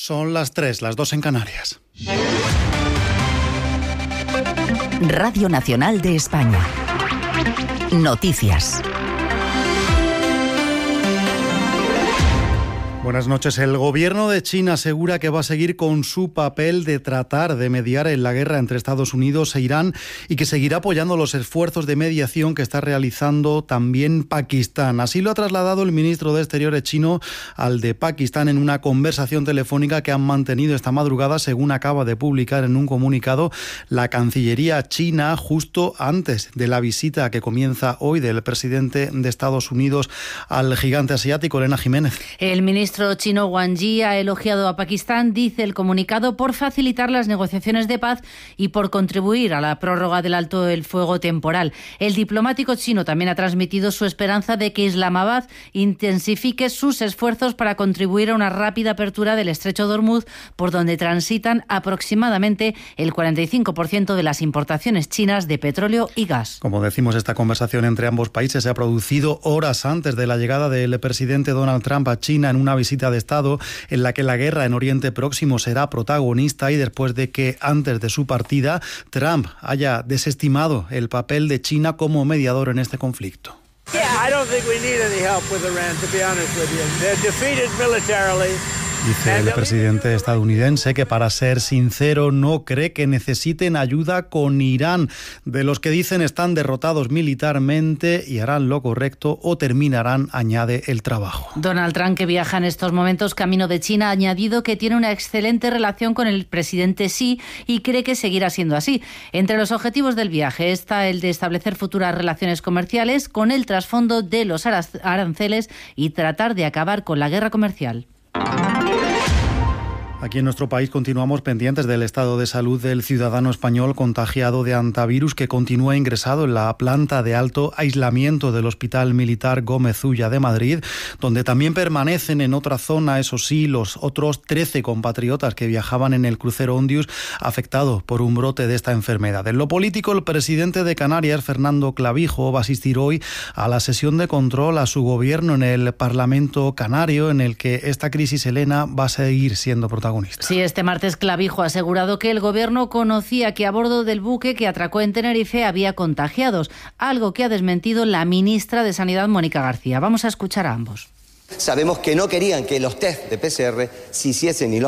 Son las 3, las 2 en Canarias. Radio Nacional de España. Noticias. Buenas noches. El gobierno de China asegura que va a seguir con su papel de tratar de mediar en la guerra entre Estados Unidos e Irán y que seguirá apoyando los esfuerzos de mediación que está realizando también Pakistán. Así lo ha trasladado el ministro de Exteriores chino al de Pakistán en una conversación telefónica que han mantenido esta madrugada, según acaba de publicar en un comunicado la Cancillería china, justo antes de la visita que comienza hoy del presidente de Estados Unidos al gigante asiático. Elena Jiménez. El ministro chino Wang Yi ha elogiado a Pakistán, dice el comunicado, por facilitar las negociaciones de paz y por contribuir a la prórroga del alto el fuego temporal. El diplomático chino también ha transmitido su esperanza de que Islamabad intensifique sus esfuerzos para contribuir a una rápida apertura del estrecho de Hormuz, por donde transitan aproximadamente el 45% de las importaciones chinas de petróleo y gas. Como decimos, esta conversación entre ambos países se ha producido horas antes de la llegada del presidente Donald Trump a China en una visita de Estado en la que la guerra en Oriente Próximo será protagonista, y después de que antes de su partida Trump haya desestimado el papel de China como mediador en este conflicto. Dice el presidente estadounidense que, para ser sincero, no cree que necesiten ayuda con Irán, de los que dicen están derrotados militarmente y harán lo correcto o terminarán, añade, el trabajo. Donald Trump, que viaja en estos momentos camino de China, ha añadido que tiene una excelente relación con el presidente Xi y cree que seguirá siendo así. Entre los objetivos del viaje está el de establecer futuras relaciones comerciales con el trasfondo de los aranceles y tratar de acabar con la guerra comercial. Aquí en nuestro país continuamos pendientes del estado de salud del ciudadano español contagiado de hantavirus, que continúa ingresado en la planta de alto aislamiento del Hospital Militar Gómez Ulla de Madrid, donde también permanecen en otra zona, eso sí, los otros 13 compatriotas que viajaban en el crucero Ondius, afectado por un brote de esta enfermedad. En lo político, el presidente de Canarias, Fernando Clavijo, va a asistir hoy a la sesión de control a su gobierno en el Parlamento canario, en el que esta crisis, Elena, va a seguir siendo protagonista. Sí, este martes Clavijo ha asegurado que el gobierno conocía que a bordo del buque que atracó en Tenerife había contagiados, algo que ha desmentido la ministra de Sanidad, Mónica García. Vamos a escuchar a ambos. Sabemos que no querían que los test de PCR se hiciesen y los